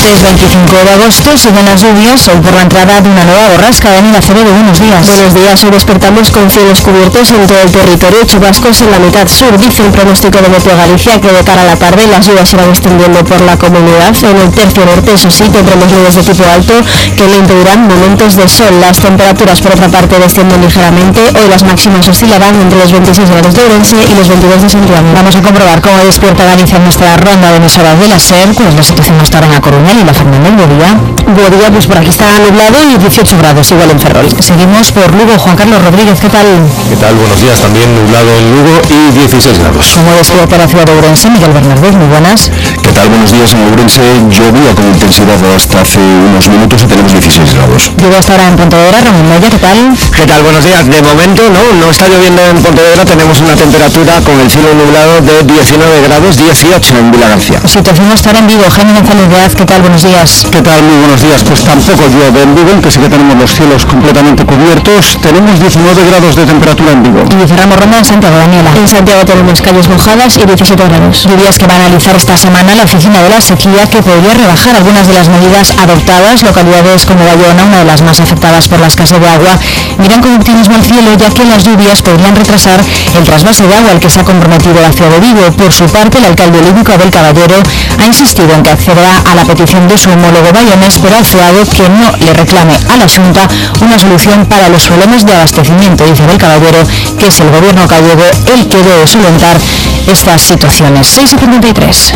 Martes 25 de agosto siguen las lluvias, hoy por la entrada de una nueva borrasca. Daniela Acevedo, buenos días. Buenos días, hoy despertamos con cielos cubiertos en todo el territorio y chubascos en la mitad sur. Dice el pronóstico de Meteo Galicia que de cara a la tarde las lluvias se van extendiendo por la comunidad. En el tercio norte, eso sí, tendremos nubes de tipo alto que le impedirán momentos de sol. Las temperaturas, por otra parte, descienden ligeramente. Hoy las máximas oscilarán entre los 26 grados de Ourense y los 22 de Santiago. Vamos a comprobar cómo despierta Galicia en nuestra ronda de emisoras de la SER. ¿Cuál es la situación hasta ahora en A Coruña? Y la Fernández, buen día, pues por aquí está nublado y 18 grados, igual en Ferrol. Seguimos por Lugo. Juan Carlos Rodríguez, ¿qué tal? ¿Qué tal? Buenos días, también nublado en Lugo y 16 grados. ¿Cómo despierta la ciudad de Ourense? Miguel Bernardez, muy buenas. ¿Qué tal? Buenos días. En Ourense llovía con intensidad hasta hace unos minutos y tenemos 16 grados. Llueve hasta ahora en Pontevedra. Ramón Moya, ¿qué tal? ¿Qué tal? Buenos días. De momento no está lloviendo en Pontevedra, tenemos una temperatura con el cielo nublado de 19 grados, 18 en Vilagarcía. Situación hasta ahora en Vigo. Jaime González de Az, ¿qué tal? Buenos días. ¿Qué tal? Muy buenos días. Pues tampoco llueve en Vigo, que sí que tenemos los cielos completamente cubiertos. Tenemos 19 grados de temperatura en Vigo. Y cerramos ronda en Santiago, Daniela. En Santiago tenemos calles mojadas y 17 grados. Lluvias que va a analizar esta semana la Oficina de la Sequía, que podría rebajar algunas de las medidas adoptadas. Localidades como Bayona, una de las más afectadas por la escasez de agua, miran con optimismo al cielo, ya que las lluvias podrían retrasar el trasvase de agua al que se ha comprometido la ciudad de Vigo. Por su parte, el alcalde olímpico Abel Caballero ha insistido en que accederá a la petición de su homólogo bayonés, pero ha afeado que no le reclame a la Xunta una solución para los problemas de abastecimiento. Dice Abel Caballero que es el gobierno gallego el que debe solventar estas situaciones. 6:53.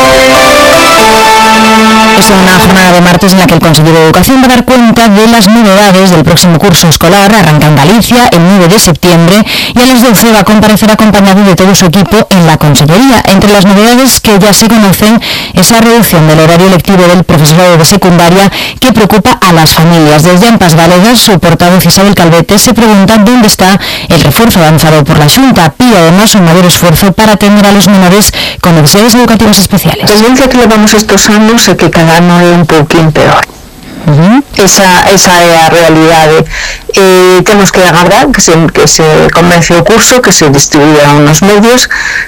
Es una jornada de martes en la que el consejero de Educación va a dar cuenta de las novedades del próximo curso escolar. Arranca en Galicia el 9 de septiembre y a las 12 va a comparecer acompañado de todo su equipo en la Consellería. Entre las novedades que ya se conocen es la reducción del horario lectivo del profesorado de secundaria, que preocupa a las familias. Desde Ampas Galegas, su portavoz Isabel Calvete se pregunta dónde está el refuerzo avanzado por la Xunta. Pide además un mayor esfuerzo para atender a los menores con necesidades educativas especiales. Tendencia que levamos estos anos é que cada ano é un pouquín peor. Esa é a realidade. Temos que agardar que se comece o curso, que se distribuya nos medios,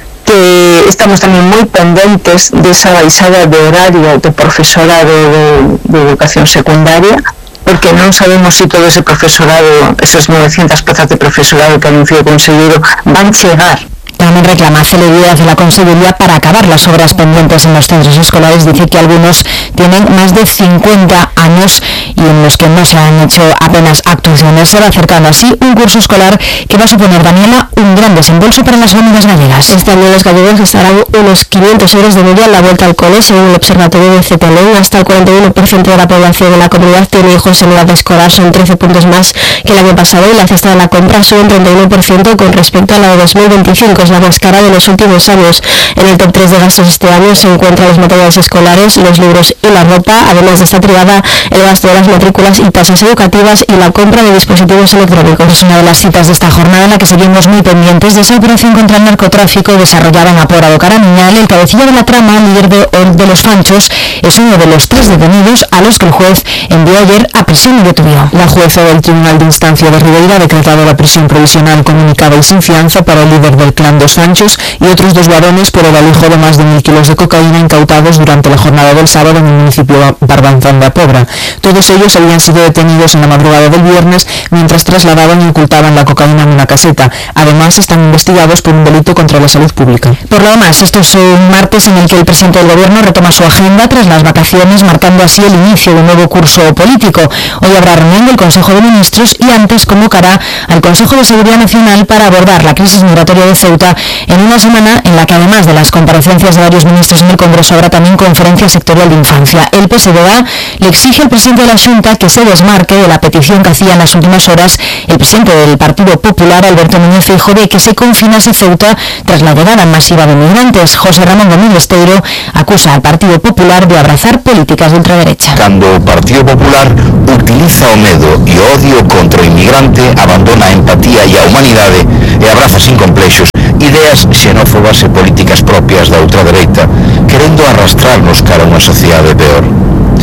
que estamos tamén moi pendentes desa baixada de horario de profesorado de educación secundaria, porque non sabemos se todo ese profesorado, esas 900 plazas de profesorado que anunció o conselleiro, van chegar. También reclama celeridad de la Consellería para acabar las obras pendientes en los centros escolares. Dice que algunos tienen más de 50 años y en los que no se han hecho apenas actuaciones. Se va acercando así un curso escolar que va a suponer, Daniela, un gran desembolso para las familias gallegas. Este año los gallegos estarán unos 500 euros de media en la vuelta al cole, según el observatorio de CTLU. Hasta el 41% de la población de la comunidad tiene hijos en edad escolar, son 13 puntos más que el año pasado, y la cesta de la compra sube un 31% con respecto a la de 2025. Es la más cara de los últimos años. En el top 3 de gastos este año se encuentran los materiales escolares, los libros y la ropa. Además de esta privada, el gasto de las matrículas y tasas educativas y la compra de dispositivos electrónicos. Es una de las citas de esta jornada en la que seguimos muy pendientes de esa operación contra el narcotráfico desarrollada en Apora do Caramiñal. El cabecilla de la trama, líder de los Fanchos, es uno de los 3 detenidos a los que el juez envió ayer a prisión indefinida. La jueza del Tribunal de Instancia de Ribeira ha decretado la prisión provisional comunicada y sin fianza para el líder del clan dos Sanchos y otros 2 varones por el alijo de más de 1.000 kilos de cocaína incautados durante la jornada del sábado en el municipio Barbanzán de Apobra. Todos ellos habían sido detenidos en la madrugada del viernes mientras trasladaban y ocultaban la cocaína en una caseta. Además, están investigados por un delito contra la salud pública. Por lo demás, esto es un martes en el que el presidente del Gobierno retoma su agenda tras las vacaciones, marcando así el inicio de un nuevo curso político. Hoy habrá reunión del Consejo de Ministros y antes convocará al Consejo de Seguridad Nacional para abordar la crisis migratoria de Ceuta en una semana en la que, además de las comparecencias de varios ministros en el Congreso, habrá también conferencia sectorial de infancia. El PSDG le exige al presidente de la Xunta que se desmarque de la petición que hacía en las últimas horas el presidente del Partido Popular, Alberto Núñez Feijóo, de que se confinase Ceuta tras la llegada masiva de migrantes. José Ramón Domínguez Esteiro acusa al Partido Popular de abrazar políticas de ultraderecha. Cando o Partido Popular utiliza o medo e o odio contra o inmigrante, abandona a empatía e a humanidade e abraza sin complexos ideas xenófobas e políticas propias da ultradereita, querendo arrastrarnos cara a unha sociedade peor. Porque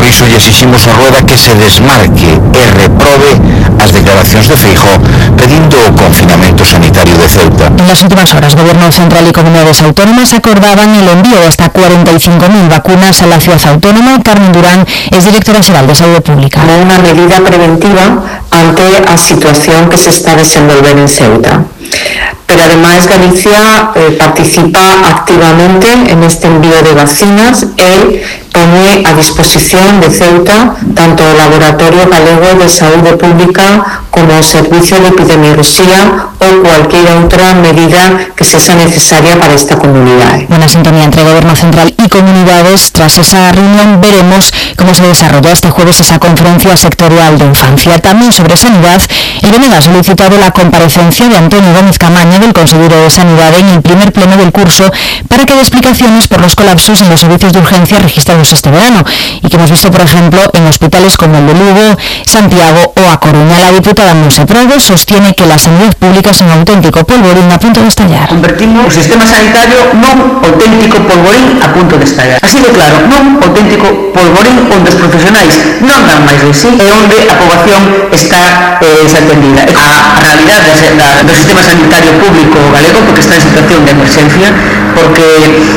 iso lle exiximos a Rueda que se desmarque e reprobe as declaracións de Feijóo pedindo o confinamento sanitario de Ceuta. En las últimas horas, Gobierno Central y comunidades autónomas acordaban el envío de hasta 45.000 vacunas a la ciudad autónoma. Carmen Durán es directora xeral de Saúde Pública. Como unha medida preventiva ante a situación que se está a desenvolver en Ceuta. Pero además Galicia participa activamente en este envío de vacinas e pone a disposición de Ceuta tanto el Laboratorio Galego de Saúde Pública como el Servicio de Epidemiología o cualquier otra medida que sea necesaria para esta comunidad. Buena sintonía entre Gobierno Central y comunidades. Tras esa reunión veremos cómo se desarrolla este jueves esa conferencia sectorial de infancia. También sobre sanidad, el BNG ha solicitado la comparecencia de Antonio Gómez Camaño, del consejero de Sanidad, en el primer pleno del curso para que dé explicaciones por los colapsos en los servicios de urgencia registrados este verano y que hemos visto, por ejemplo, en hospitales como el de Lugo, Santiago o A Coruña. La diputada Monse Prado sostiene que la sanidad pública es un auténtico polvorín a punto de estallar. Convertimos o sistema sanitario nun auténtico polvorín a punto de estallar. Así de claro, nun auténtico polvorín onde os profesionais non dan máis de sí e onde a poboación está desatendida. A realidade do sistema sanitario público galego, porque está en situación de emerxencia, porque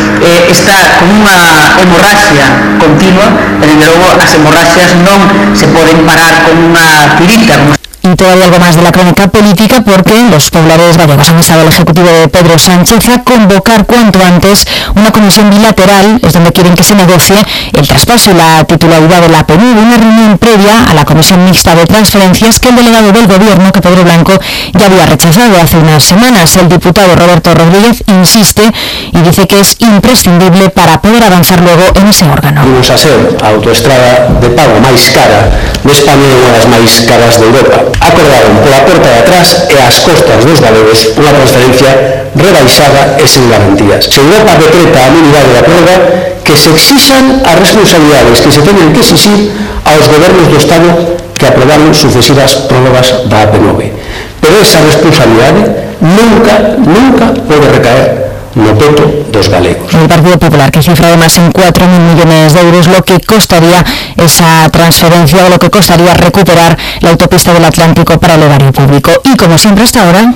está con unha hemorraxia continua, e desde logo as hemorraxias non se poden parar con unha tirita. Y todavía algo más de la crónica política, porque los pobladores gallegos han instado al Ejecutivo de Pedro Sánchez a convocar cuanto antes una comisión bilateral, es donde quieren que se negocie el traspaso y la titularidad de la PNUD, una reunión previa a la Comisión Mixta de Transferencias que el delegado del Gobierno, que Pedro Blanco, ya había rechazado hace unas semanas. El diputado Roberto Rodríguez insiste y dice que es imprescindible para poder avanzar luego en ese órgano. Vimos a ser a autoestrada de pago máis cara de España e unha das máis caras de Europa. Acordaron pola porta de atrás e ás costas dos galegos unha transferencia rebaixada e sen garantías. Se Europa decreta a nulidade da prórroga, que se exixan as responsabilidades que se teñen que exixir aos gobernos do Estado que aprobaron sucesivas prórrogas da AP9. Pero esa responsabilidade nunca pode recaer no peto dos galegos. El Partido Popular, que cifra además en 4.000 millones de euros lo que costaría esa transferencia o lo que costaría recuperar la autopista del Atlántico para el erario público. Y como siempre hasta ahora,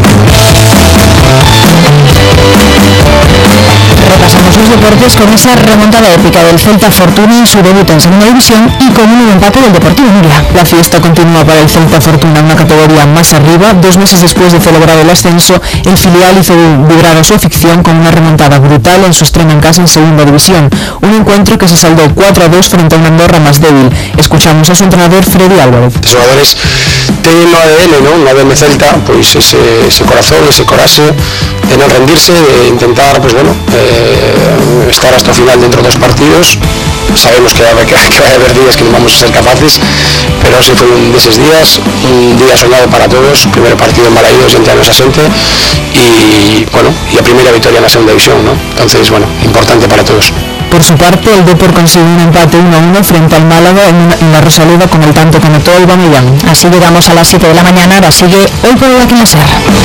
repasamos los deportes con esa remontada épica del Celta Fortuna en su debut en segunda división y con un empate del Deportivo Nuria. La fiesta continúa para el Celta Fortuna, una categoría más arriba. 2 meses después de celebrar el ascenso, el filial hizo vibrar a su afición con una remontada brutal en su estreno en casa en segunda división. Un encuentro que se saldó 4-2 frente a una Andorra más débil. Escuchamos a su entrenador Freddy Álvarez. Los jugadores tienen no ADN, ¿no? Un ADN Celta, pues ese corazón, ese coraje de no rendirse, de intentar, pues bueno, estar hasta el final dentro de 2 partidos. Sabemos que va a haber días que no vamos a ser capaces, pero ese fue un de esos días, un día soñado para todos. Primer partido en Balaídos, entre anos asente, y bueno, y a primera victoria en la segunda división, ¿no? Entonces, bueno, importante para todos. Por su parte, el Depor consiguió un empate 1-1 frente al Málaga en la Rosaleda con el tanto que anotó Aubameyang. Así llegamos a las 7 de la mañana, ahora sigue Hoy por Hoy aquí en la SER.